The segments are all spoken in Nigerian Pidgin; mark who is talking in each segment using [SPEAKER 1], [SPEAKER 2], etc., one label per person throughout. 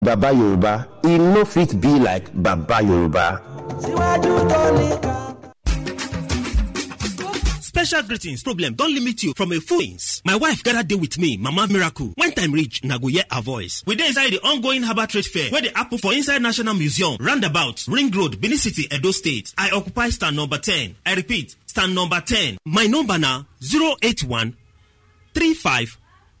[SPEAKER 1] Baba Yoruba, e no fit be like Baba Yoruba.
[SPEAKER 2] Special greetings problem don't limit you from a phone. My wife gathered day with me, Mama Miracle. When time reach, na go hear her voice. We dey inside the ongoing Herbal Trade Fair where they happen for inside National Museum, roundabout, Ring Road, Benin City, Edo State. I occupy stand number 10. I repeat, stand number 10. My number na 081 35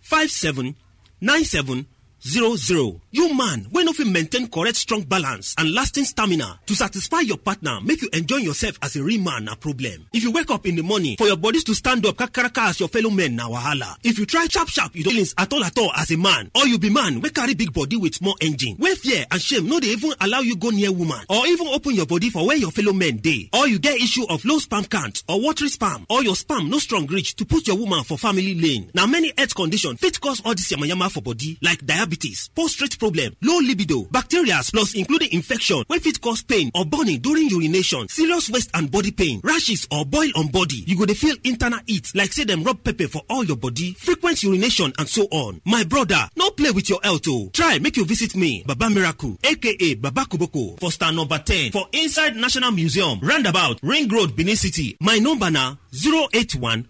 [SPEAKER 2] 57 97 00. You man, when you maintain correct strong balance and lasting stamina to satisfy your partner, make you enjoy yourself as a real man, a problem. If you wake up in the morning for your bodies to stand up kakaraka as your fellow men, na wahala. If you try sharp you don't feelings at all as a man, or you be man we carry big body with small engine, where fear and shame no they even allow you go near woman, or even open your body for where your fellow men dey, or you get issue of low sperm count or watery sperm, or your sperm no strong reach to put your woman for family lane. Now many health conditions fit cause all this yamayama for body like diabetes, prostate problem, low libido, bacteria plus including infection wey fit cause pain or burning during urination, serious waist and body pain, rashes or boil on body. You go dey feel internal heat like say dem rub pepper for all your body, frequent urination and so on. My brother, no play with your health o. Try make you visit me, Baba Miracle aka Baba Koboko, for stand number 10 for inside National Museum, roundabout, Ring Road, Benin City. My number na 081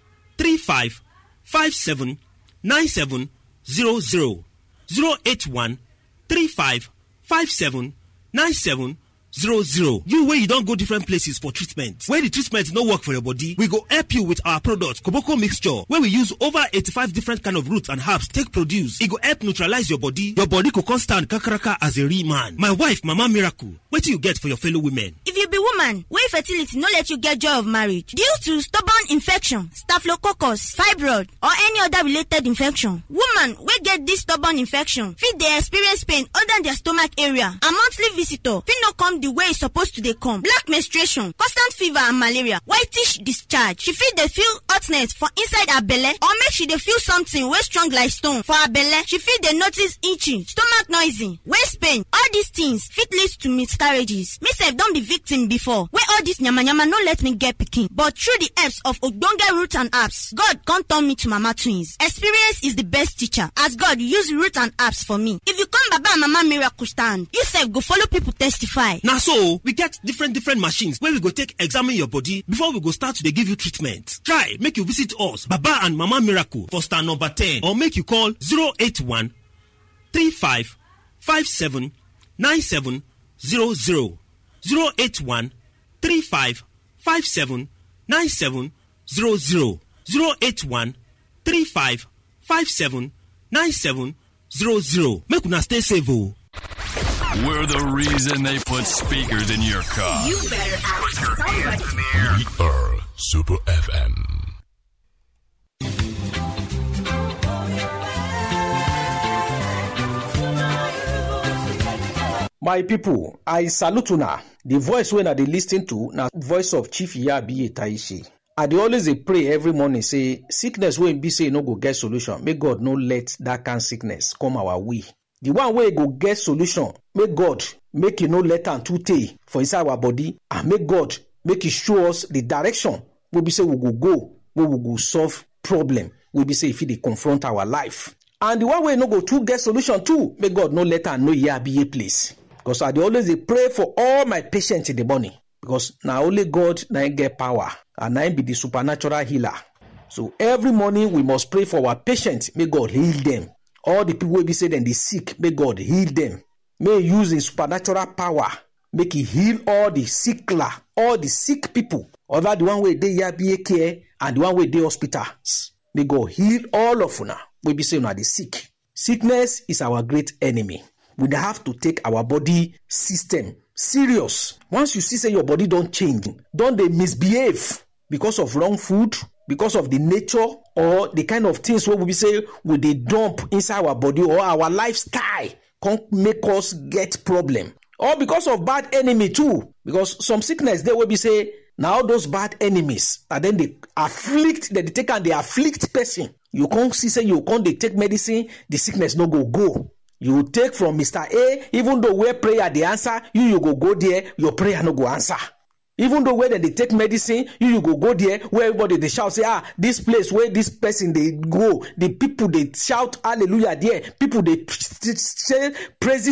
[SPEAKER 2] 35 57 97 00. 081 35 57 97 00. You where you don't go different places for treatment, where the treatment no work for your body, we go help you with our product Koboko mixture, where we use over 85 different kind of roots and herbs take produce. It go help neutralize your body could stand kakaraka as a real man. My wife Mama Miracle, what do you get for your fellow women?
[SPEAKER 3] If you be woman wey fertility no let you get joy of marriage due to stubborn infection, staphylococcus, fibroid or any other related infection, woman wey get this stubborn infection fit dey experience pain under their stomach area, and monthly visitor fit no come the way it's supposed to dey come, black menstruation, constant fever and malaria, whitish discharge. She fit dey feel hotness for inside her belle, or make she dey feel something wey strong like stone for her belle. She fit dey notice itching, stomach noisy, waist pain. All these things fit lead to miscarriages. Me sef don be victim before, wey all this nyama no let me get pikin, but through the helps of ogbonge root and herbs, God come turn me to mama twins. Experience is the best teacher, as God use root and herbs for me. If you come Baba and Mama Miracle stand, you sef go follow people testify.
[SPEAKER 2] Now so, we get different machines where we go take examine your body before we go start to give you treatment. Try make you visit us, Baba and Mama Miracle, for stand number 10, or make you call 081 35 57 97 00. 081 35 57 97 00. 081 35 57 97 00. Make una stay safe.
[SPEAKER 4] We're the reason they put speakers in your car.
[SPEAKER 5] You better ask somebody.
[SPEAKER 4] We are Super FM.
[SPEAKER 6] My people, I salute una. The voice when I dey listen to na voice of Chief Yabi Taishi. I dey always pray every morning say sickness wey be say no go get solution. May God no let that kind sickness come our way. The one way go get solution, may God make you no let am too tey for inside our body, and make God make you show us the direction wey be say we go, where we go solve problem wey be say if they confront our life. And the one way no go too get solution too, may God no let am know here be a place. Because I dey always pray for all my patients in the morning. Because now only God na get power, and I be the supernatural healer. So every morning we must pray for our patients. May God heal them. All the people will be saying they sick, may God heal them. May He use His supernatural power, make He heal all the sick people. Other the one way they here be care, and the one way they hospitals. May God heal all of una. We be saying they sick. Sickness is our great enemy. We have to take our body system serious. Once you see say your body don't change, don't they misbehave because of wrong food, because of the nature or the kind of things what we say we they dump inside our body, or our lifestyle can make us get problem, or because of bad enemy too. Because some sickness they will be say now those bad enemies, and then they afflict, they take and they afflict person. You can't see say you can't they take medicine, the sickness no go. You take from Mr. A, even though where prayer the answer, you go there, your prayer no go answer. Even though where they take medicine, you go there where everybody they shout, say, this place where this person they go, the people they shout hallelujah there, people they say praises